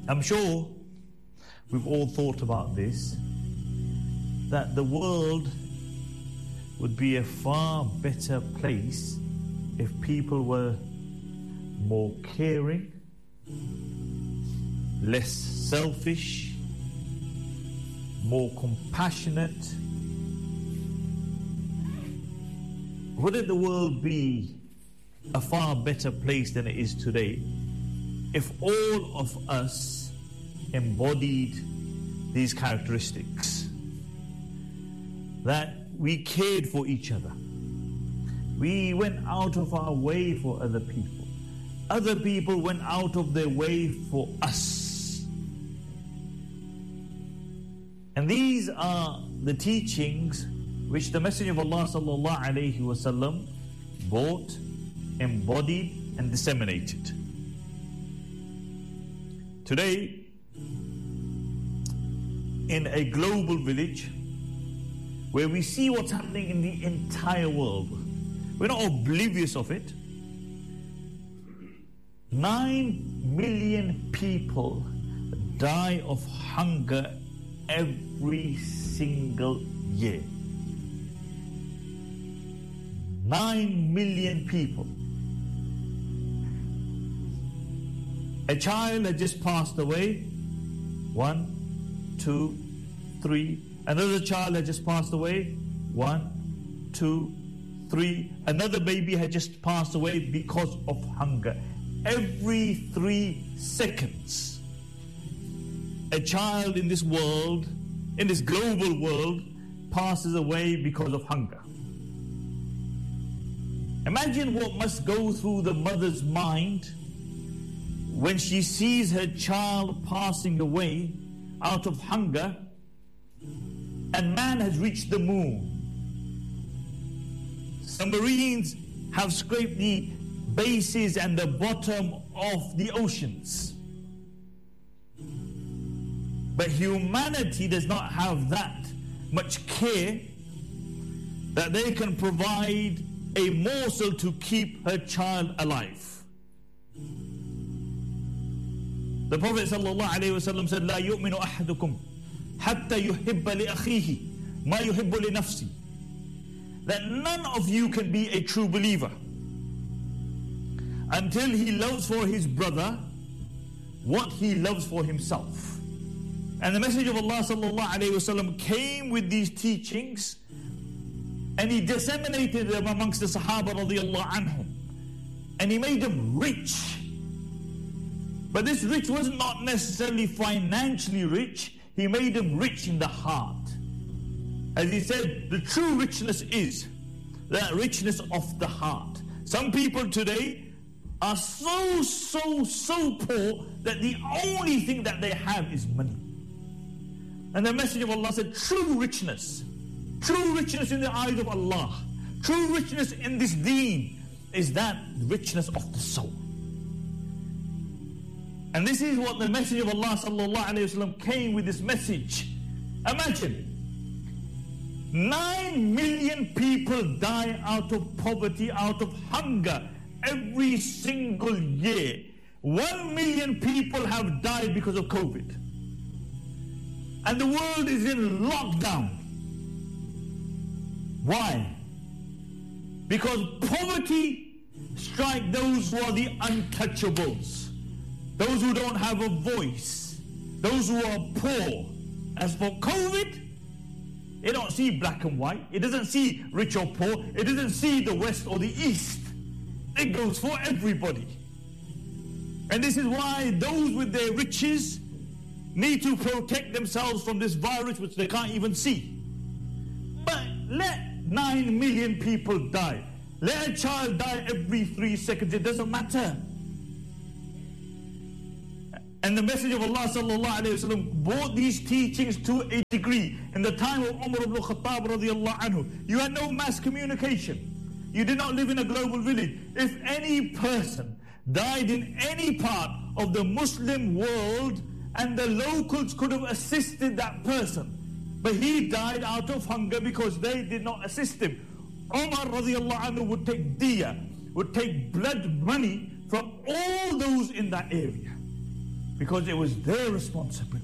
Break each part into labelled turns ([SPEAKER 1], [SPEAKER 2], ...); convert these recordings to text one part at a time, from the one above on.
[SPEAKER 1] I'm sure we've all thought about this, that the world would be a far better place if people were more caring, less selfish, more compassionate. Wouldn't the world be a far better place than it is today if all of us embodied these characteristics? That we cared for each other. We went out of our way for other people. Other people went out of their way for us. And these are the teachings which the Messenger of Allah sallallahu alaihi wasallam brought, embodied and disseminated. Today, in a global village where we see what's happening in the entire world, we're not oblivious of it. 9 million people die of hunger every single year. 9 million people. A child had just passed away. 1, 2, 3. Another child had just passed away. 1, 2, 3. Another baby had just passed away because of hunger. Every 3 seconds, a child in this world, in this global world, passes away because of hunger. Imagine what must go through the mother's mind when she sees her child passing away out of hunger, and man has reached the moon. Submarines have scraped the bases and the bottom of the oceans. But humanity does not have that much care that they can provide a morsel to keep her child alive. The Prophet ﷺ said, لا يؤمن أحدكم حتى يحب لأخيه ما يحب لنفسه. That none of you can be a true believer until he loves for his brother what he loves for himself. And the Messenger of Allah ﷺ came with these teachings, and he disseminated them amongst the Sahaba radiallahu anhum, and he made them rich. But this rich was not necessarily financially rich. He made them rich in the heart. As he said, the true richness is that richness of the heart. Some people today are so poor that the only thing that they have is money. And the Messenger of Allah said, true richness in the eyes of Allah, true richness in this deen is that richness of the soul. And this is what the Messenger of Allah sallallahu alayhi wasallam came with this message. Imagine, 9 million people die out of poverty, out of hunger every single year. 1 million people have died because of COVID. And the world is in lockdown. Why? Because poverty strikes those who are the untouchables. Those who don't have a voice, those who are poor. As for COVID, it don't see black and white. It doesn't see rich or poor. It doesn't see the west or the east. It goes for everybody. And this is why those with their riches need to protect themselves from this virus which they can't even see. But let 9 million people die. Let a child die every 3 seconds. It doesn't matter. And the Messenger of Allah sallallahu alayhi wa sallam brought these teachings to a degree. In the time of Umar ibn Khattab radiallahu anhu, you had no mass communication. You did not live in a global village. If any person died in any part of the Muslim world and the locals could have assisted that person, but he died out of hunger because they did not assist him, Umar radiallahu anhu would take diya, would take blood money from all those in that area. because it was their responsibility.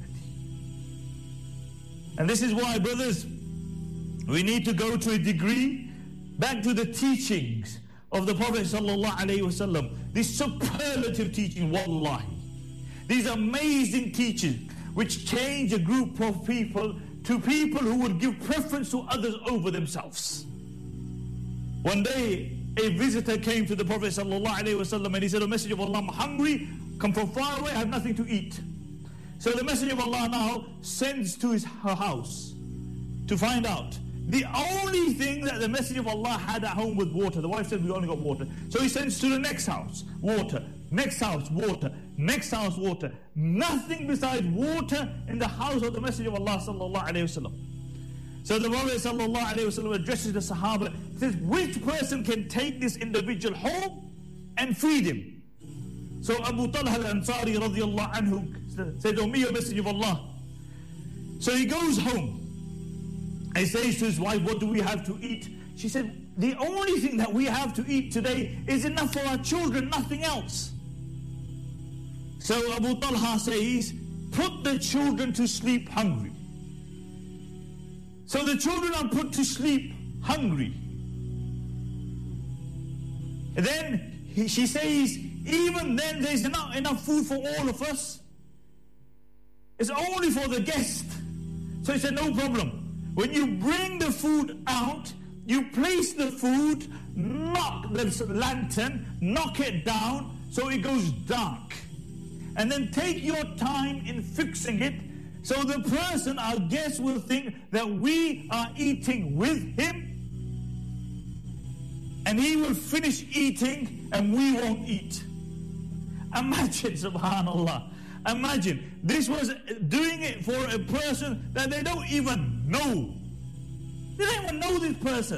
[SPEAKER 1] And this is why, brothers, we need to go to a degree back to the teachings of the Prophet ﷺ. These superlative teaching, wallahi. These amazing teachings which change a group of people to people who would give preference to others over themselves. One day, a visitor came to the Prophet ﷺ and he said, "O Messenger of Allah, I'm hungry, come from far away, I have nothing to eat." So the Messenger of Allah now sends to her house to find out. The only thing that the Messenger of Allah had at home was water. The wife said, "We only got water." So he sends to the next house, water. Next house, water. Next house, water. Nothing besides water in the house of the Messenger of Allah sallallahu alayhi wasallam. So the Prophet sallallahu alayhi wasallam addresses the Sahaba. He says, which person can take this individual home and feed him? So Abu Talha al-Ansari radiyallahu anhu said, "O me, O Messenger of Allah." So he goes home. He says to his wife, "What do we have to eat?" She said, "The only thing that we have to eat today is enough for our children, nothing else." So Abu Talha says, "Put the children to sleep hungry." So the children are put to sleep hungry. And then she says, "Even then there's not enough food for all of us. It's only for the guest." So he said, "No problem. When you bring the food out, you place the food, knock the lantern, knock it down so it goes dark. And then take your time in fixing it so the person, our guest, will think that we are eating with him. And he will finish eating and we won't eat." Imagine, subhanallah. Imagine, this was doing it for a person that they don't even know. They don't even know this person.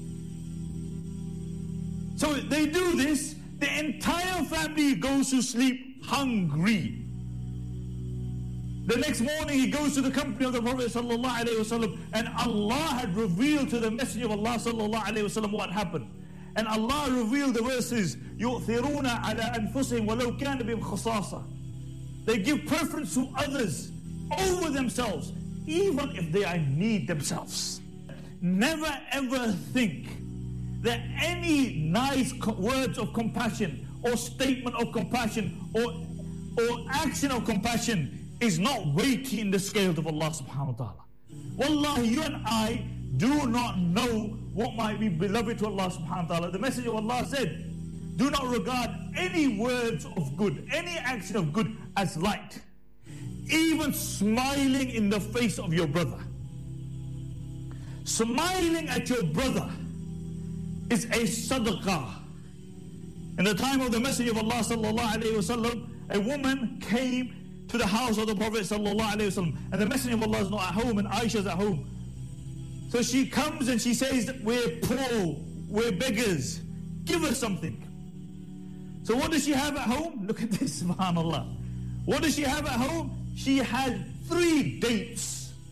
[SPEAKER 1] So they do this, the entire family goes to sleep hungry. The next morning he goes to the company of the Prophet ﷺ, and Allah had revealed to the Messenger of Allah ﷺ what happened. And Allah revealed the verses, يُؤْثِرُونَ عَلَىٰ أَنفُسِهِمْ وَلَوْ كَانَ بِهِمْ خَصَاصَةٌ. They give preference to others over themselves, even if they are in need themselves. Never ever think that any nice words of compassion or statement of compassion or action of compassion is not weighty in the scales of Allah subhanahu wa ta'ala. Wallahi, you and I do not know what might be beloved to Allah subhanahu wa ta'ala. The Messenger of Allah said, "Do not regard any words of good, any action of good as light. Even smiling in the face of your brother." Smiling at your brother is a sadaqah. In the time of the Messenger of Allah sallallahu alayhi wasallam, a woman came to the house of the Prophet sallallahu alayhi wasallam, and the Messenger of Allah is not at home and Aisha's at home. So she comes and she says, "We're poor, we're beggars, give us something." So what does she have at home? Look at this, subhanallah. What does she have at home? She had 3 dates.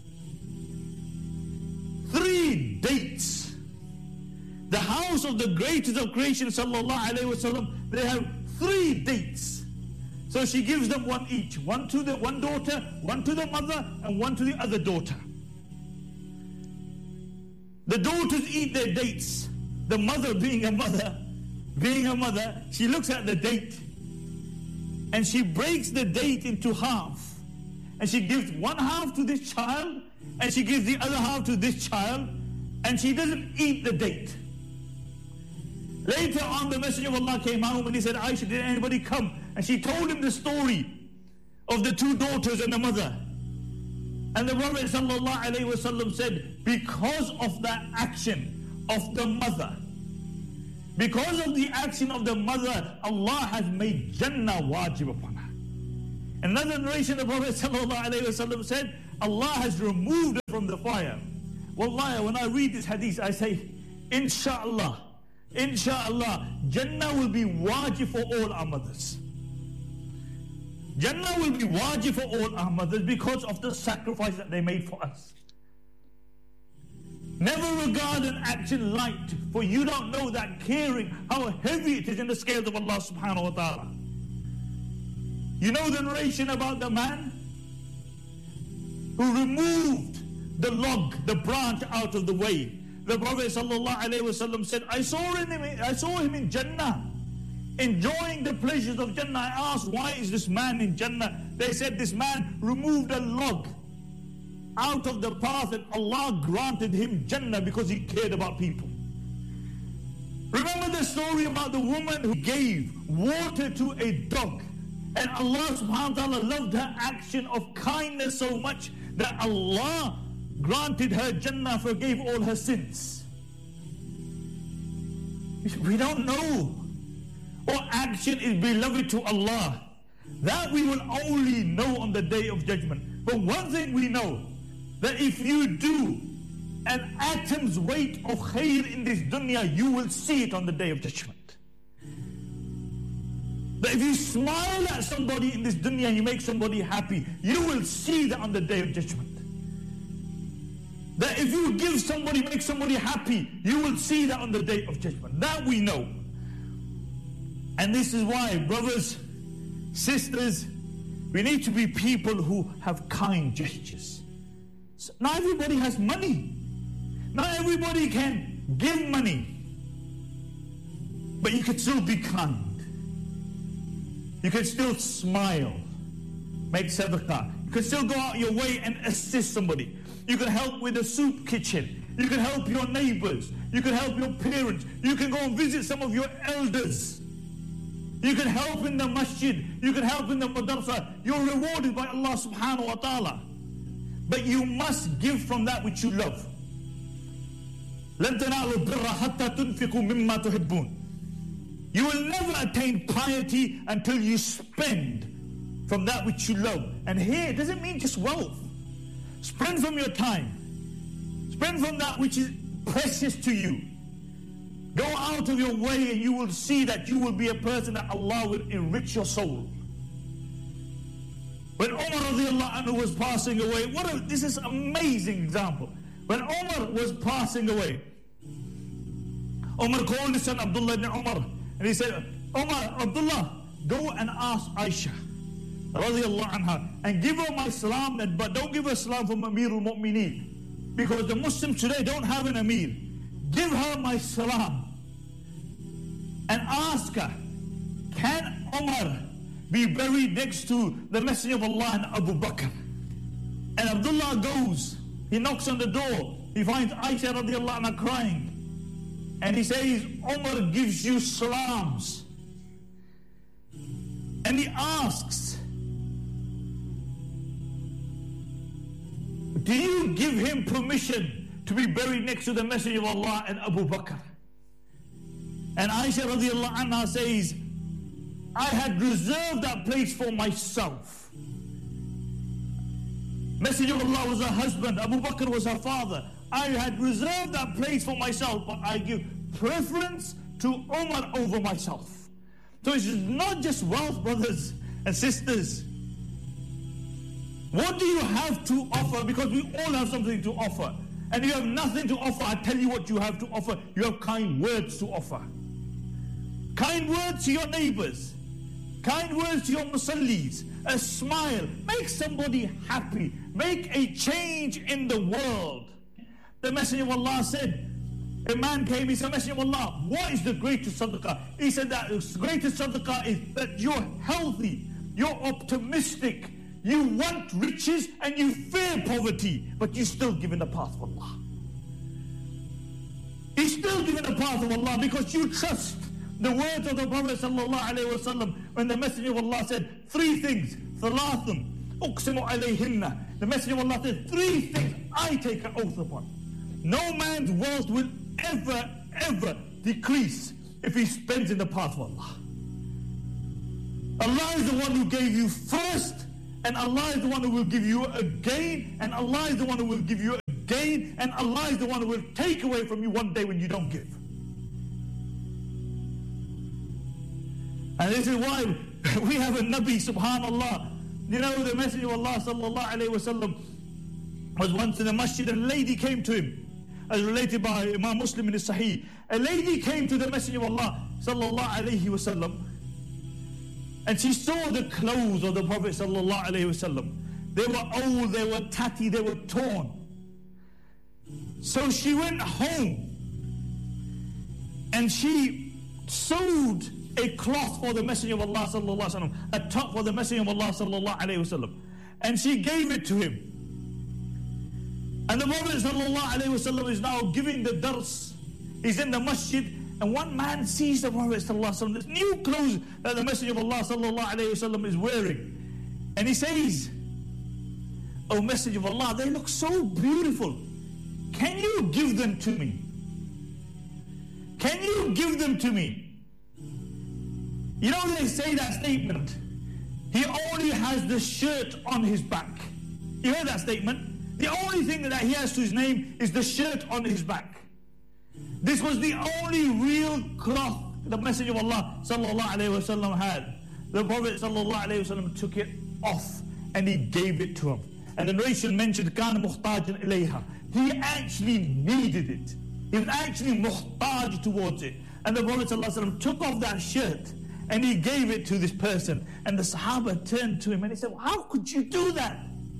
[SPEAKER 1] 3 dates. The house of the greatest of creation, sallallahu alayhi wasallam, they have 3 dates. So she gives them one each. One to the one daughter, one to the mother, and one to the other daughter. The daughters eat their dates. The mother, being a mother, she looks at the date and she breaks the date into half. And she gives one half to this child and she gives the other half to this child, and she doesn't eat the date. Later on, the Messenger of Allah came home and he said, "Aisha, did anybody come?" And she told him the story of the 2 daughters and the mother. And the Prophet ﷺ said, because of that action of the mother, because of the action of the mother, Allah has made Jannah wajib upon her. Another narration, the Prophet ﷺ said, Allah has removed her from the fire. Wallahi, when I read this hadith, I say, Inshallah, Jannah will be wajib for all our mothers. Jannah will be wajib for all our mothers because of the sacrifice that they made for us. Never regard an action light, for you don't know that caring, how heavy it is in the scales of Allah subhanahu wa ta'ala. You know the narration about the man who removed the log, the branch out of the way. The Prophet ﷺ said, I saw him in Jannah, enjoying the pleasures of Jannah. I asked, why is this man in Jannah? They said, this man removed a log out of the path and Allah granted him Jannah because he cared about people. Remember the story about the woman who gave water to a dog, and Allah subhanahu wa ta'ala loved her action of kindness so much that Allah granted her Jannah, forgave all her sins. We don't know what action is beloved to Allah. That we will only know on the Day of Judgment. But one thing we know, that if you do an atom's weight of khair in this dunya, you will see it on the Day of Judgment. That if you smile at somebody in this dunya and you make somebody happy, you will see that on the Day of Judgment. That if you give somebody, make somebody happy, you will see that on the Day of Judgment. That we know. And this is why, brothers, sisters, we need to be people who have kind gestures. So not everybody has money. Not everybody can give money. But you can still be kind. You can still smile, make sadaqah. You can still go out your way and assist somebody. You can help with the soup kitchen. You can help your neighbors. You can help your parents. You can go and visit some of your elders. You can help in the masjid. You can help in the madrasa. You're rewarded by Allah subhanahu wa ta'ala. But you must give from that which you love. لَن تَنَالُوا الْبِرَّ حَتَّى تُنْفِقُوا مِمَّا تُحِبُّونَ. You will never attain piety until you spend from that which you love. And here, it doesn't mean just wealth. Spend from your time. Spend from that which is precious to you. Go out of your way and you will see that you will be a person that Allah will enrich your soul. When Umar radiallahu anhu was passing away, this is an amazing example. When Umar was passing away, Umar called his son Abdullah ibn Umar and he said, Umar, Abdullah, go and ask Aisha radiallahu anha and give her my salam, but don't give her salam from Amirul Mu'mineen, because the Muslims today don't have an Amir. Give her my salam and ask her, can Umar be buried next to the Messenger of Allah and Abu Bakr? And Abdullah goes, he knocks on the door, he finds Aisha radiallahu anha crying, and he says, Umar gives you salams. And he asks, do you give him permission to be buried next to the Messenger of Allah and Abu Bakr? And Aisha radiallahu anha says, I had reserved that place for myself. Messenger of Allah was her husband, Abu Bakr was her father. I had reserved that place for myself, but I give preference to Umar over myself. So it's not just wealth, brothers and sisters. What do you have to offer? Because we all have something to offer. And you have nothing to offer. I tell you what you have to offer. You have kind words to offer. Kind words to your neighbors. Kind words to your musallis. A smile. Make somebody happy. Make a change in the world. The Messenger of Allah said, a man came, he said, Messenger of Allah, what is the greatest sadaqah? He said that the greatest sadaqah is that you're healthy, you're optimistic, you want riches and you fear poverty, but you still give in the path of Allah. You still give in the path of Allah because you trust the words of the Prophet ﷺ when the Messenger of Allah said 3 things. ثَلَاثٌ أُقْسِمُ عَلَيْهِنَّ. The Messenger of Allah said 3 things I take an oath upon. No man's wealth will ever decrease if he spends in the path of Allah. Allah is the one who gave you first, and Allah is the one who will give you again, and Allah is the one who will give you again, and Allah is the one who will take away from you one day when you don't give. And this is why we have a Nabi, subhanallah. You know, the Messenger of Allah sallallahu alayhi wa sallam was once in a masjid, and a lady came to him, as related by Imam Muslim in his Sahih. A lady came to the Messenger of Allah sallallahu alayhi wa sallam, And she saw the clothes of the Prophet sallallahu alaihi wasallam. They were old, they were tatty, they were torn. So she went home and she sewed a cloth for the Messenger of Allah sallallahu alaihi wasallam, a top for the Messenger of Allah sallallahu alaihi wasallam, and she gave it to him. And the Prophet sallallahu alaihi wasallam is now giving the dars. He's in the masjid, and one man sees the Prophet sallallahu alaihi wasallam, this new clothes that the Messenger of Allah sallallahu alaihi wasallam is wearing, and he says, "O Messenger of Allah, they look so beautiful. Can you give them to me? Can you give them to me?" You know, they say that statement, he only has the shirt on his back. You heard that statement? The only thing that he has to his name is the shirt on his back. This was the only real cloth the Messenger of Allah sallallahu alaihi wasallam had. The Prophet sallallahu alaihi wasallam took it off and he gave it to him. And the narration mentioned كان محتاجا إليها. He actually needed it. He was actually muhtaj towards it. And the Prophet sallallahu alaihi wasallam took off that shirt and he gave it to this person. And the Sahaba turned to him and he said, "How could you do that?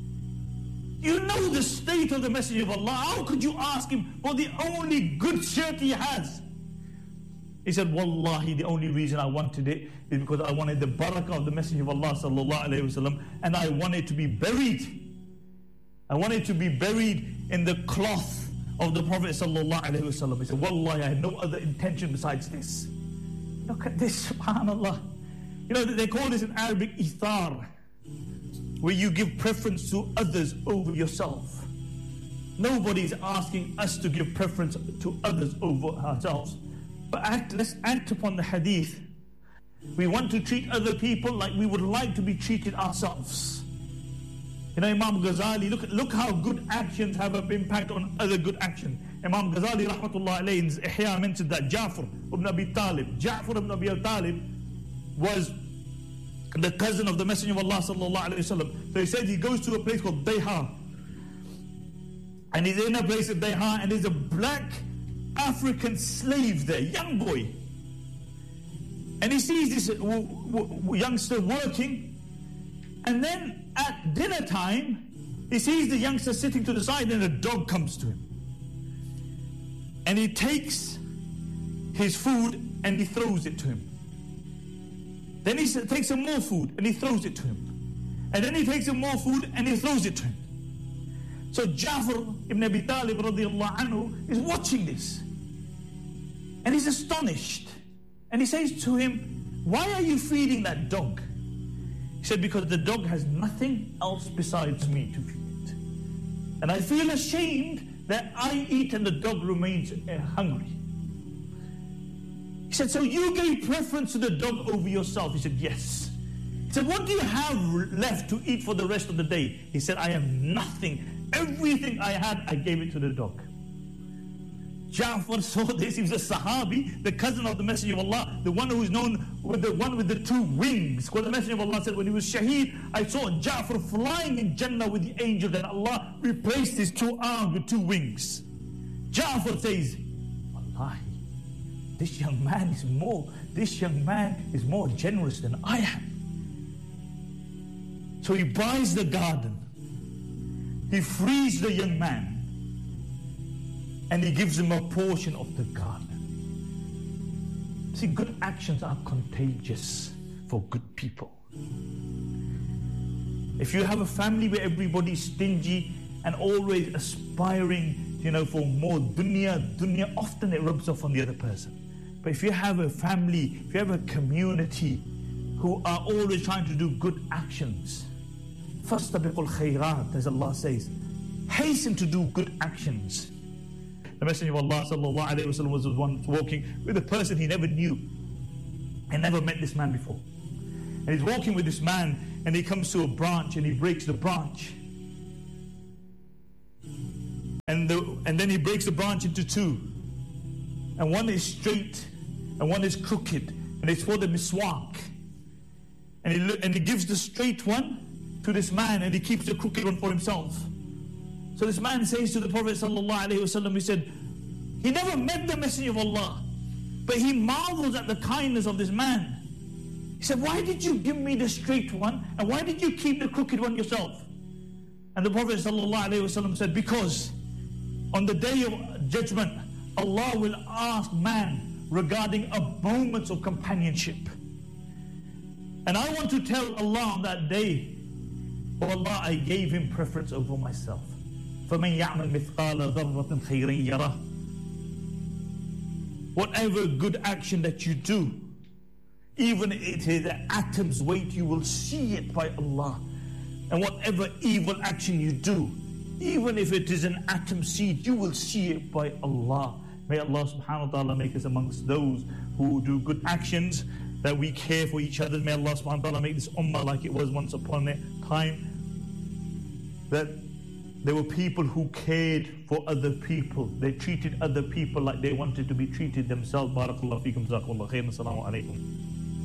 [SPEAKER 1] You know the state of the Messenger of Allah. How could you ask him for the only good shirt he has?" He said, "Wallahi, the only reason I wanted it is because I wanted the barakah of the Messenger of Allah sallallahu alaihi wasallam, and I wanted to be buried. I wanted to be buried in the cloth of the Prophet sallallahu alaihi wasallam." He said, "Wallahi, I had no other intention besides this." Look at this, subhanallah. You know, they call this in Arabic ithar, where you give preference to others over yourself. Nobody is asking us to give preference to others over ourselves. But let's act upon the hadith. We want to treat other people like we would like to be treated ourselves. You know, Imam Ghazali, look how good actions have an impact on other good actions. Imam Ghazali rahmatullah alayhi in his Ihya mentioned that Ja'far ibn Abi Talib was the cousin of the Messenger of Allah sallallahu alaihi wasallam. So he said he goes to a place called Dayha, and he's in a place of Dayha, and there's a black African slave there, young boy, and he sees this youngster working, and then at dinner time he sees the youngster sitting to the side, and a dog comes to him, and he takes his food and he throws it to him. Then he takes some more food and he throws it to him. And then he takes some more food and he throws it to him. So Ja'far ibn Abi Talib radiallahu anhu is watching this. And he's astonished. And he says to him, "Why are you feeding that dog?" He said, "Because the dog has nothing else besides me to feed it. And I feel ashamed that I eat and the dog remains hungry." He said, "So you gave preference to the dog over yourself?" He said, "Yes." He said, "What do you have left to eat for the rest of the day?" He said, "I have nothing. Everything I had, I gave it to the dog." Ja'far saw this. He was a Sahabi, the cousin of the Messenger of Allah, the one who is known with the one with the two wings. Because the Messenger of Allah said, when he was Shaheed, I saw Ja'far flying in Jannah with the angel, and Allah replaced his two arms with two wings. Ja'far says, "Wallahi, this young man is more generous than I am." So he buys the garden, he frees the young man, and he gives him a portion of the garden. See, good actions are contagious for good people. If you have a family where everybody's stingy and always aspiring, for more dunya, often it rubs off on the other person. But if you have a family, if you have a community who are always trying to do good actions, fastabiqul khairat, as Allah says, hasten to do good actions. The Messenger of Allah sallallahu alaihi wasallam was once walking with a person he never knew and never met this man before. And he's walking with this man, and he comes to a branch and he breaks the branch. And then he breaks the branch into two. And one is straight and one is crooked. And it's for the miswak. And he gives the straight one to this man, and he keeps the crooked one for himself. So this man says to the Prophet sallallahu alaihi wasallam, he said, he never met the Messenger of Allah, but he marvels at the kindness of this man. He said, why did you give me the straight one? And why did you keep the crooked one yourself? And the Prophet ﷺ said, because on the day of judgment, Allah will ask man regarding a moment of companionship. And I want to tell Allah on that day, oh Allah, I gave him preference over myself. فَمَنْ يَعْمَلْ مِثْقَالَ ذَرَّةٍ خَيْرًا يَرَهُ. Whatever good action that you do, even if it is an atom's weight, you will see it by Allah. And whatever evil action you do, even if it is an atom seed, you will see it by Allah. May Allah subhanahu wa ta'ala make us amongst those who do good actions, that we care for each other. May Allah subhanahu wa ta'ala make this ummah like it was once upon a time, that there were people who cared for other people. They treated other people like they wanted to be treated themselves. Barakallahu feekum, jazakallahu khairan, assalamu alaikum.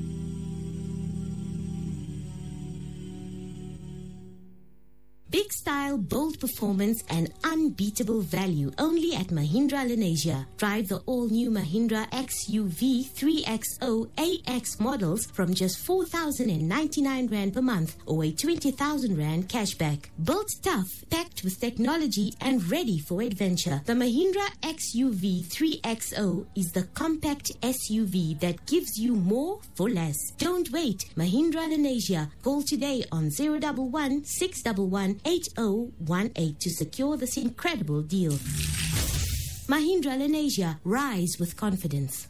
[SPEAKER 2] Big style, bold performance and unbeatable value only at Mahindra Lenasia. Drive the all-new Mahindra XUV 3XO AX models from just 4,099 Rand per month or a 20,000 Rand cashback. Built tough, packed with technology and ready for adventure. The Mahindra XUV 3XO is the compact SUV that gives you more for less. Don't wait. Mahindra Lenasia. Call today on 011 611 8018 to secure this incredible deal. Mahindra Lenasia, rise with confidence.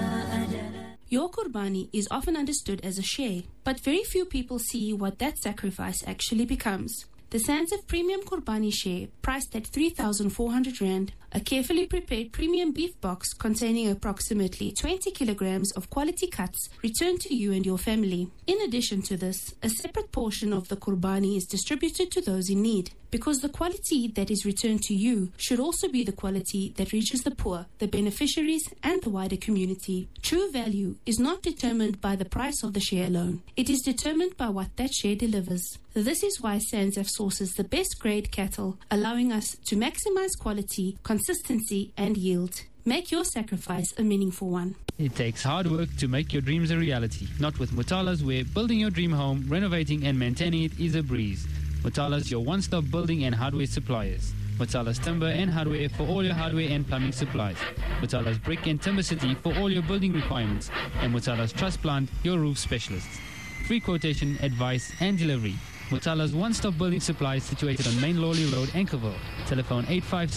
[SPEAKER 3] Your Qurbani is often understood as a share, but very few people see what that sacrifice actually becomes. The Sanzef Premium Qurbani share, priced at 3,400 Rand, a carefully prepared premium beef box containing approximately 20 kilograms of quality cuts, returned to you and your family. In addition to this, a separate portion of the Qurbani is distributed to those in need, because the quality that is returned to you should also be the quality that reaches the poor, the beneficiaries, and the wider community. True value is not determined by the price of the share alone. It is determined by what that share delivers. This is why Sanzef sources the best grade cattle, allowing us to maximize quality, consistency, and yield. Make your sacrifice a meaningful one.
[SPEAKER 4] It takes hard work to make your dreams a reality. Not with Mutalas, where building your dream home, renovating and maintaining it is a breeze. Mutalas, your one-stop building and hardware suppliers. Mutalas Timber and Hardware for all your hardware and plumbing supplies. Mutalas Brick and Timber City for all your building requirements. And Mutalas Truss Plant, your roof specialists. Free quotation, advice and delivery. Mutala's one-stop building supplies situated on Main Lawley Road, Anchorville. Telephone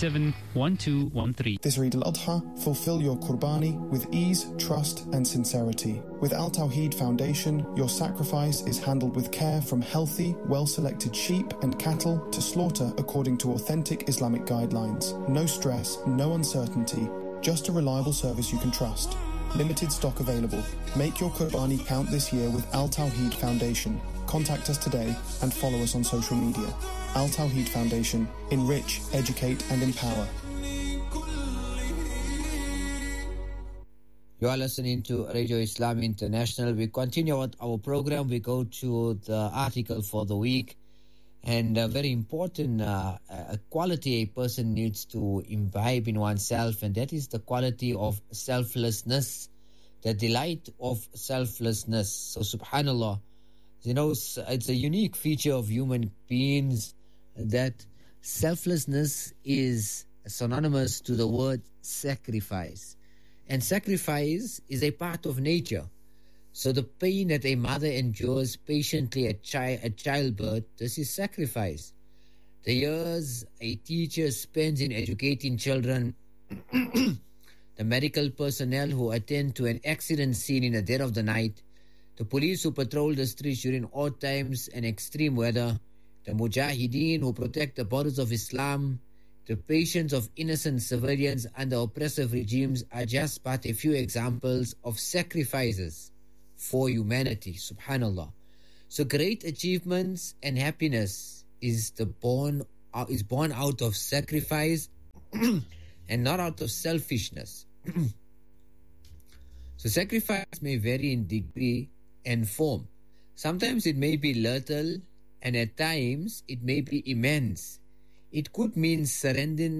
[SPEAKER 4] 857-1213.
[SPEAKER 5] This Eid al-Adha, fulfill your Qurbani with ease, trust and sincerity. With Al Tawheed Foundation, your sacrifice is handled with care, from healthy, well-selected sheep and cattle to slaughter according to authentic Islamic guidelines. No stress, no uncertainty, just a reliable service you can trust. Limited stock available. Make your Qurbani count this year with Al Tawheed Foundation. Contact us today and follow us on social media. Al Tawheed Foundation. Enrich, educate and empower.
[SPEAKER 6] You are listening to Radio Islam International. We continue with our program. We go to the article for the week. And a very important quality a person needs to imbibe in oneself, and that is the quality of selflessness, the delight of selflessness. So subhanallah, you know, it's a unique feature of human beings that selflessness is synonymous to the word sacrifice. And sacrifice is a part of nature. So the pain that a mother endures patiently at childbirth, this is sacrifice. The years a teacher spends in educating children, the medical personnel who attend to an accident scene in the dead of the night, the police who patrol the streets during odd times and extreme weather, the mujahideen who protect the borders of Islam, the patience of innocent civilians under oppressive regimes are just but a few examples of sacrifices for humanity. Subhanallah. So great achievements and happiness is born out of sacrifice and not out of selfishness. So sacrifice may vary in degree and form. Sometimes it may be little, and at times it may be immense. It could mean surrendering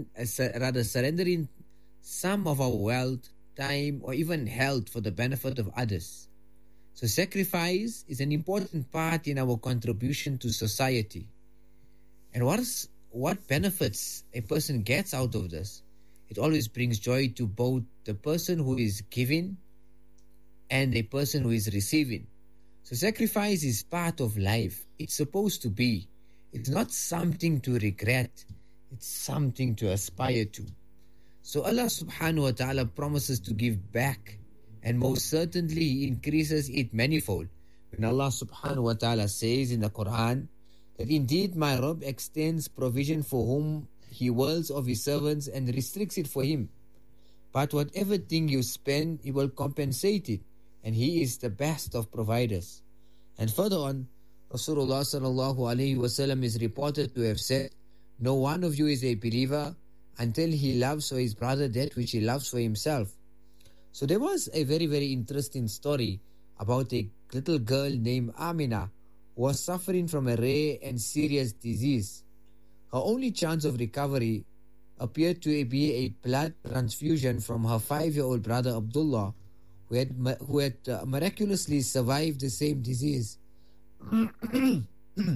[SPEAKER 6] some of our wealth, time, or even health for the benefit of others. So sacrifice is an important part in our contribution to society. And what benefits a person gets out of this? It always brings joy to both the person who is giving and a person who is receiving. So sacrifice is part of life. It's supposed to be. It's not something to regret. It's something to aspire to. So Allah subhanahu wa ta'ala promises to give back, and most certainly He increases it manifold. When Allah subhanahu wa ta'ala says in the Quran that indeed my Rabb extends provision for whom He wills of His servants and restricts it for him. But whatever thing you spend, He will compensate it, and He is the best of providers. And further on, Rasulullah sallallahu alayhi wasallam is reported to have said, no one of you is a believer until he loves for his brother that which he loves for himself. So there was a very, very interesting story about a little girl named Amina who was suffering from a rare and serious disease. Her only chance of recovery appeared to be a blood transfusion from her 5-year-old brother Abdullah, who had miraculously survived the same disease and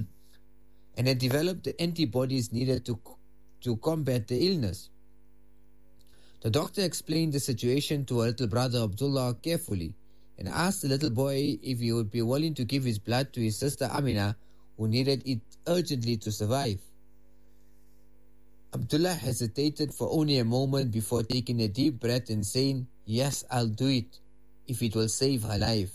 [SPEAKER 6] had developed the antibodies needed to combat the illness. The doctor explained the situation to her little brother Abdullah carefully and asked the little boy if he would be willing to give his blood to his sister Amina, who needed it urgently to survive. Abdullah hesitated for only a moment before taking a deep breath and saying, "Yes, I'll do it, if it will save her life."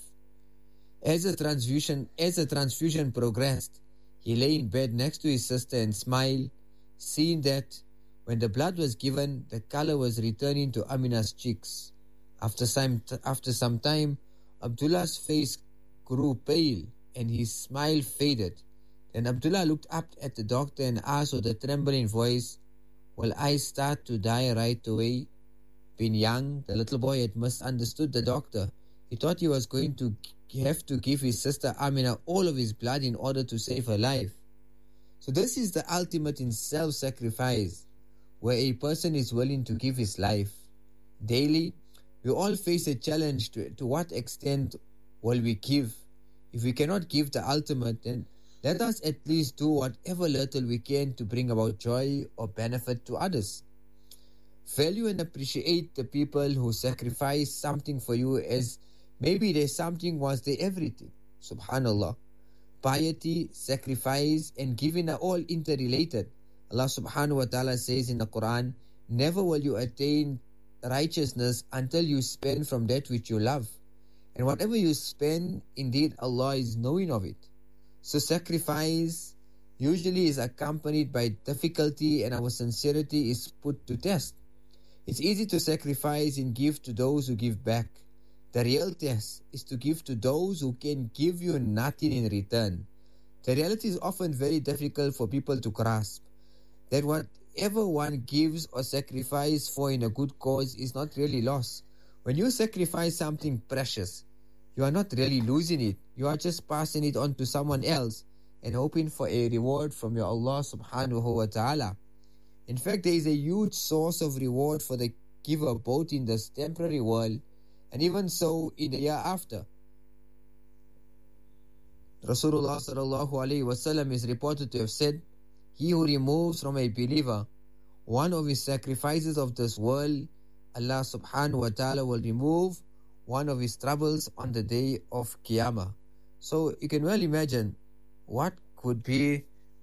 [SPEAKER 6] As the transfusion progressed, he lay in bed next to his sister and smiled, seeing that when the blood was given, the color was returning to Amina's cheeks. After some time, Abdullah's face grew pale and his smile faded. Then Abdullah looked up at the doctor and asked with a trembling voice, "Will I start to die right away?" Being young, the little boy had misunderstood the doctor. He thought he was going to have to give his sister Amina all of his blood in order to save her life. So this is the ultimate in self-sacrifice, where a person is willing to give his life. Daily, we all face a challenge to what extent will we give. If we cannot give the ultimate, then let us at least do whatever little we can to bring about joy or benefit to others. Value and appreciate the people who sacrifice something for you, as maybe their something was their everything. Subhanallah. Piety, sacrifice, and giving are all interrelated. Allah subhanahu wa ta'ala says in the Quran, "Never will you attain righteousness until you spend from that which you love. And whatever you spend, indeed Allah is knowing of it." So sacrifice usually is accompanied by difficulty, and our sincerity is put to test. It's easy to sacrifice and give to those who give back. The real test is to give to those who can give you nothing in return. The reality is often very difficult for people to grasp, that whatever one gives or sacrifices for in a good cause is not really lost. When you sacrifice something precious, you are not really losing it. You are just passing it on to someone else and hoping for a reward from your Allah subhanahu wa ta'ala. In fact, there is a huge source of reward for the giver, both in this temporary world and even so in the year after. Rasulullah sallallahu alayhi wasallam is reported to have said, "He who removes from a believer one of his sacrifices of this world, Allah subhanahu wa ta'ala will remove one of his troubles on the day of Qiyamah." So you can well imagine what could be,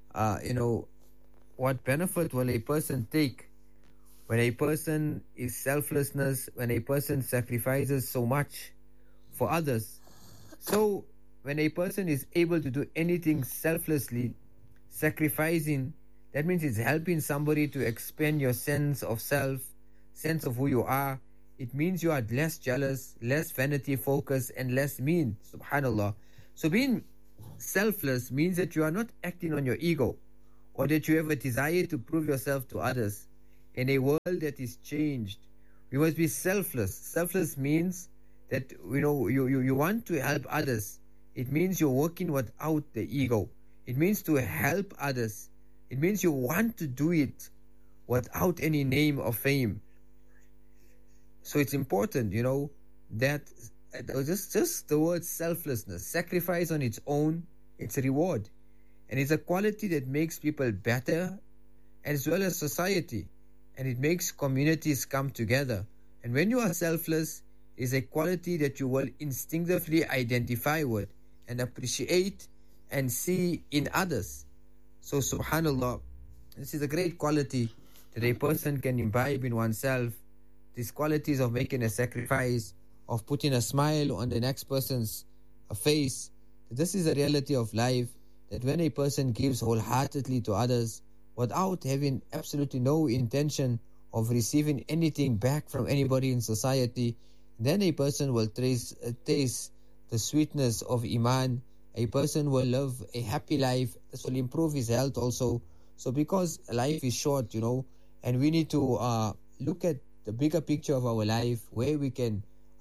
[SPEAKER 6] what benefit will a person take when a person is selflessness, when a person sacrifices so much for others. So when a person is able to do anything selflessly, sacrificing, that means it's helping somebody to expand your sense of self, sense of who you are. It means you are less jealous, less vanity focused, and less mean. Subhanallah. So being selfless means that you are not acting on your ego, or that you have a desire to prove yourself to others. In a world that is changed, we must be selfless. Selfless means that you want to help others. It means you're working without the ego. It means to help others. It means you want to do it without any name or fame. So it's important, that just the word selflessness, sacrifice on its own, it's a reward. And it's a quality that makes people better as well as society. And it makes communities come together. And when you are selfless, it's a quality that you will instinctively identify with and appreciate and see in others. So subhanallah, this is a great quality that a person can imbibe in oneself. These qualities of making a sacrifice, of putting a smile on the next person's face. This is a reality of life, that when a person gives wholeheartedly to others without having absolutely no intention of receiving anything back from anybody in society, then a person will taste the sweetness of Iman. A person will live a happy life. This will improve his health also. So because life is short, and we need to look at the bigger picture of our life, where we can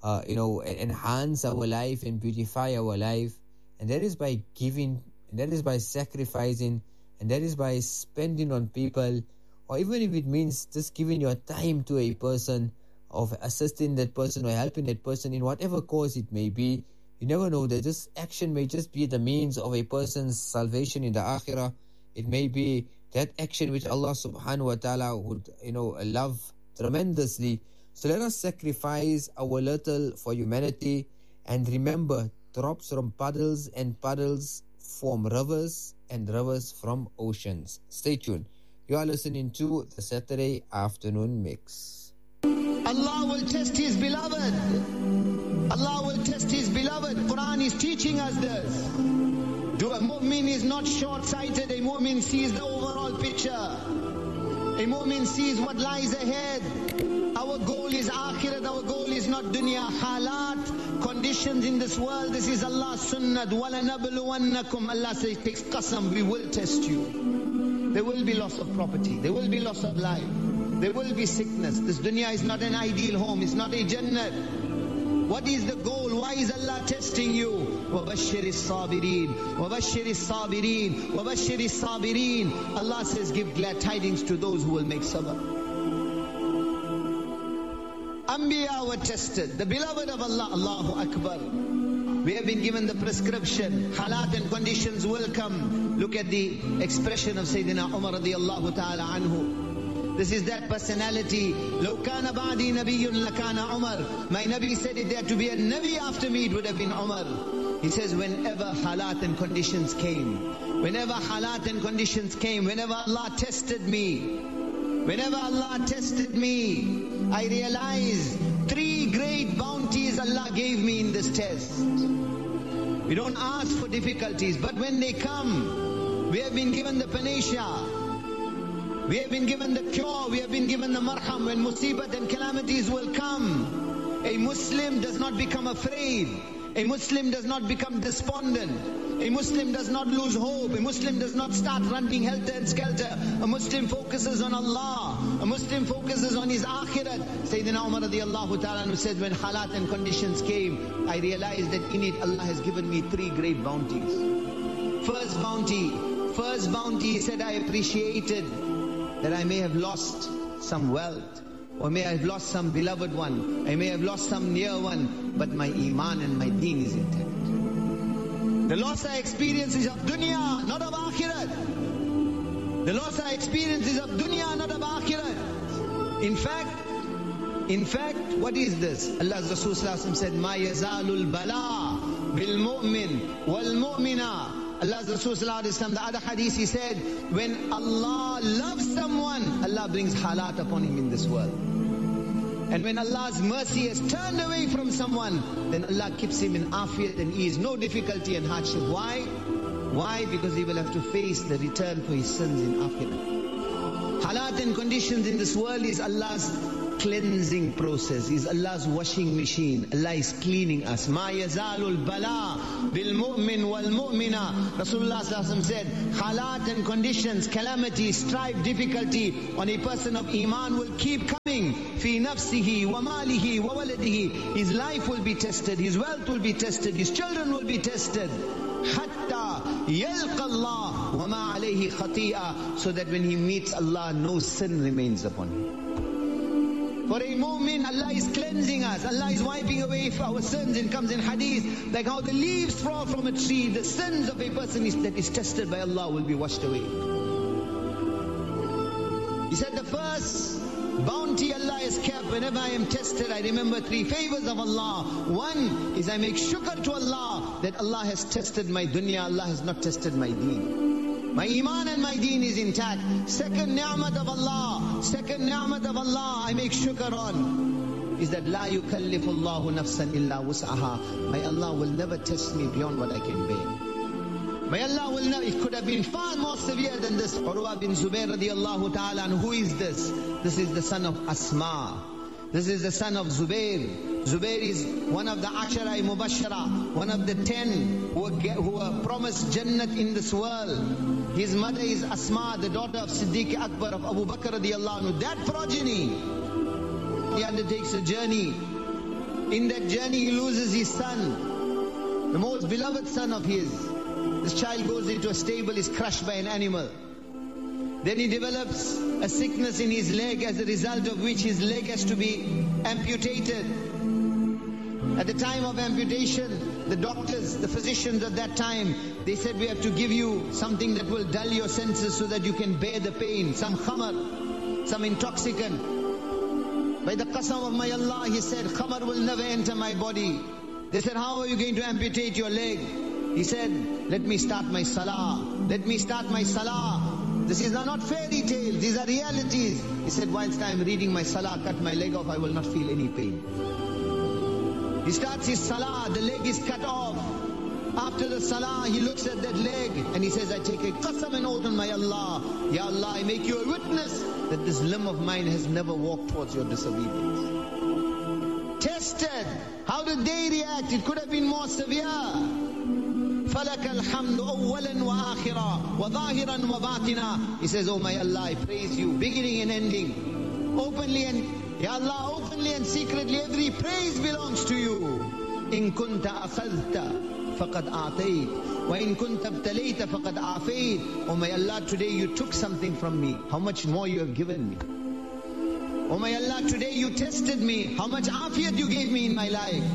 [SPEAKER 6] enhance our life and beautify our life. And that is by giving, and that is by sacrificing, and that is by spending on people, or even if it means just giving your time to a person, of assisting that person or helping that person in whatever cause it may be. You never know that this action may just be the means of a person's salvation in the akhirah. It may be that action which Allah subhanahu wa ta'ala would love tremendously. So let us sacrifice our little for humanity, and remember, drops from puddles and puddles form rivers, and rivers from oceans. Stay tuned. You are listening to the Saturday Afternoon Mix.
[SPEAKER 7] Allah will test His beloved. Allah will test His beloved. Quran is teaching us this. A mu'min is not short-sighted. A mu'min sees the overall picture. A mu'min sees what lies ahead. Our goal is akhirat. Our goal is not dunya. Halat, conditions in this world. This is Allah's sunnah. وَلَنَبْلُوَنَّكُمْ Allah says, takes qasam, we will test you. There will be loss of property. There will be loss of life. There will be sickness. This dunya is not an ideal home. It's not a Jannah. What is the goal? Why is Allah testing you? وَبَشِّرِ الصَّابِرِينَ وَبَشِّرِ الصَّابِرِينَ وَبَشِّرِ الصَّابِرِينَ. Allah says, give glad tidings to those who will make sabr. Anbiya were tested. The beloved of Allah, Allahu Akbar. We have been given the prescription. Halat and conditions will come. Look at the expression of Sayyidina Umar radiyallahu ta'ala anhu. This is that personality. لو كان بعدي نبي لكان عمر. My Nabi said, if there had to be a Nabi after me, it would have been Umar. He says, whenever halat and conditions came, whenever halat and conditions came, whenever Allah tested me, I realized 3 great bounties Allah gave me in this test. We don't ask for difficulties, but when they come, we have been given the panacea. We have been given the cure, we have been given the marham. When musibat and calamities will come, a Muslim does not become afraid. A Muslim does not become despondent. A Muslim does not lose hope. A Muslim does not start running helter and skelter. A Muslim focuses on Allah. A Muslim focuses on his akhirat. Sayyidina Umar radiyallahu ta'ala said, when halat and conditions came, I realized that in it Allah has given me 3 great bounties. First bounty, he said, I appreciated that I may have lost some wealth, or may I have lost some beloved one, I may have lost some near one, but my iman and my deen is intact. The loss I experience is of dunya, not of akhirat. The loss I experience is of dunya, not of akhirat. In fact, what is this? Allah's Rasul sallallahu alaihi wasallam said, مَا يَزَالُ الْبَلَاءُ بِالْمُؤْمِنِ وَالْمُؤْمِنَةِ. Allah's Rasul sallallahu alaihi wasallam, the other hadith, he said, when Allah loves someone, Allah brings halat upon him in this world. And when Allah's mercy has turned away from someone, then Allah keeps him in afiyat and ease, no difficulty and hardship. Why? Why? Because he will have to face the return for his sins in akhirah. Halat and conditions in this world is Allah's cleansing process, is Allah's washing machine. Allah is cleaning us. Ma yazalul bala bil mu'min wal mu'mina. Rasulullah sallallahu alaihi wasallam said, halat and conditions, calamity, strife, difficulty on a person of iman will keep coming. Fi nafsihi wa malihi wa waladihi. His life will be tested, his wealth will be tested, his children will be tested. Hatta yalqa Allah wa ma alayhi khati'a. So that when he meets Allah, no sin remains upon him. For a mu'min, Allah is cleansing us. Allah is wiping away our sins. It comes in hadith, like how the leaves fall from a tree. The sins of a person that is tested by Allah will be washed away. He said the first bounty Allah has kept, whenever I am tested, I remember 3 favors of Allah. One is I make shukr to Allah that Allah has tested my dunya, Allah has not tested my deen. My iman and my deen is intact. Second ni'mat of Allah, I make shukr on, is that la yukallifu Allahu nafsan illa wus'aha. My Allah will never test me beyond what I can bear. My Allah will never, it could have been far more severe than this. Urwa bin Zubair radiallahu ta'ala, and who is this? This is the son of Asma. This is the son of Zubair. Zubair is one of the Ashara Mubashara, one of the 10 who were promised Jannat in this world. His mother is Asma, the daughter of Siddiq Akbar of Abu Bakr radiallahu anhu. That progeny, he undertakes a journey. In that journey he loses his son, the most beloved son of his. This child goes into a stable, is crushed by an animal. Then he develops a sickness in his leg, as a result of which his leg has to be amputated. At the time of amputation, the doctors, the physicians of that time, they said, we have to give you something that will dull your senses so that you can bear the pain. Some khamar, some intoxicant. By the qasam of my Allah, he said, khamar will never enter my body. They said, how are you going to amputate your leg? He said, let me start my salah. Let me start my salah. This is not fairy tales, these are realities. He said, whilst I am reading my salah, cut my leg off, I will not feel any pain. He starts his salah, the leg is cut off. After the salah, he looks at that leg and he says, I take a qasam and oath on my Allah. Ya Allah, I make you a witness that this limb of mine has never walked towards your disobedience. Tested. How did they react? It could have been more severe. فَلَكَ الْحَمْدُ أَوَّلًا وَآخِرًا وَظَاهِرًا وَبَاطِنًا. He says, oh my Allah, I praise you, beginning and ending, openly and, Ya Allah, openly and secretly, every praise belongs to you. إِن كُنْتَ أَخَذْتَ فَقَدْ آتَيْتَ وَإِن كُنْتَ ابْتَلَيْتَ فَقَدْ عَافَيْتَ. Oh my Allah, today you took something from me. How much more you have given me. Oh my Allah, today you tested me. How much afiyat you gave me in my life.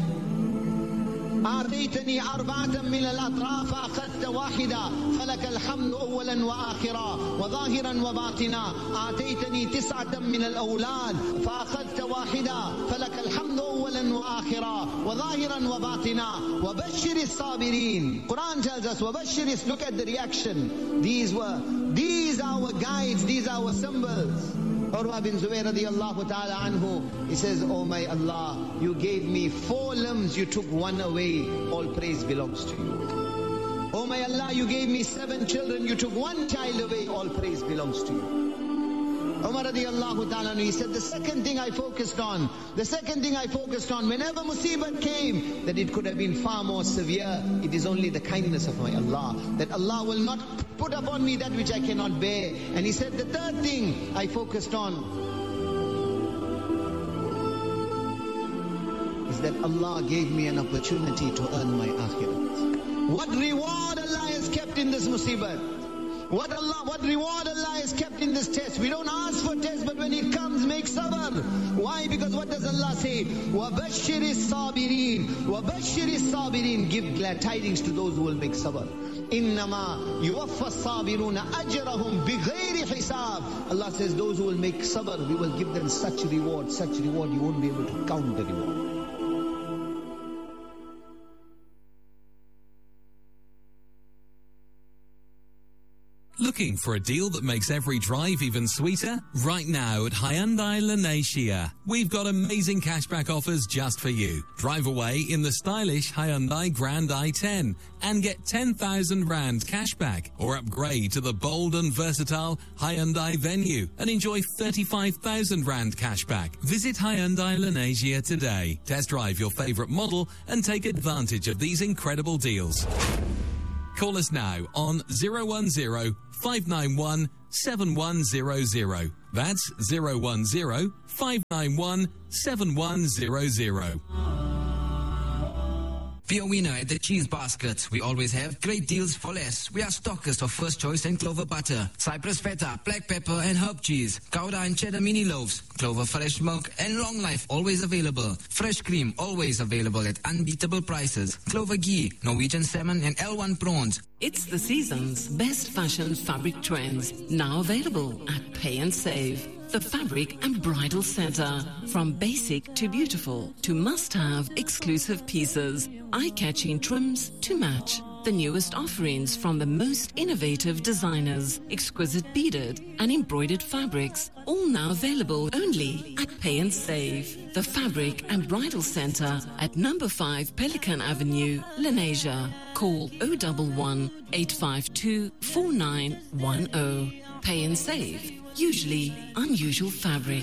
[SPEAKER 7] آتيتني 4 من الأطراف أخذت واحدة فلك الحمد أولا وآخرا وظاهرا وباطنا. آتيتني 9 من الأولاد فأخذت واحدة فلك الحمد أولا وآخرا وظاهرا وباطنا. وبشر الصابرين. Quran tells us, وبشر. Look at the reaction. These are our guides, these are our symbols. Urwa bin Zubair radiallahu ta'ala anhu, he says, oh my Allah, you gave me 4 limbs, you took 1 away, all praise belongs to you. Oh my Allah, you gave me 7 children, you took 1 child away, all praise belongs to you. Umar radiallahu ta'ala anhu, he said, the second thing I focused on, whenever musibat came, that it could have been far more severe, it is only the kindness of my Allah, that Allah will not put upon me that which I cannot bear. And he said, the third thing I focused on is that Allah gave me an opportunity to earn my akhirat. What reward Allah has kept in this musibat. What reward Allah has kept in this test. We don't ask for test, but when it comes, make sabr. Why? Because what does Allah say? وَبَشِّرِ الصَّابِرِينَ. وَبَشِّرِ الصَّابِرِينَ. Give glad tidings to those who will make sabr. إِنَّمَا يُوَفَّى الصَّابِرُونَ أَجْرَهُمْ بِغَيْرِ حِسَابٍ. Allah says those who will make sabr, we will give them such reward you won't be able to count the reward.
[SPEAKER 8] Looking for a deal that makes every drive even sweeter? Right now at Hyundai Lanesia, we've got amazing cashback offers just for you. Drive away in the stylish Hyundai Grand i10 and get 10,000 Rand cashback, or upgrade to the bold and versatile Hyundai Venue and enjoy 35,000 Rand cashback. Visit Hyundai Lanesia today. Test drive your favorite model and take advantage of these incredible deals. Call us now on 010-591-7100. That's 010-591-7100.
[SPEAKER 9] Be a winner at the Cheese Basket. We always have great deals for less. We are stockers of First Choice and Clover butter, Cypress feta, black pepper and herb cheese, Gouda and cheddar mini loaves, Clover fresh milk and long life always available. Fresh cream always available at unbeatable prices. Clover ghee, Norwegian salmon and L1 prawns.
[SPEAKER 10] It's the season's best fashion fabric trends, now available at Pay and Save. The Fabric and Bridal Center. From basic to beautiful to must-have exclusive pieces, eye-catching trims to match. The newest offerings from the most innovative designers, exquisite beaded and embroidered fabrics, all now available only at Pay and Save. The Fabric and Bridal Center at number 5 Pelican Avenue, Lenasia. Call 011 852 4910. Pay and Save. Usually unusual fabric.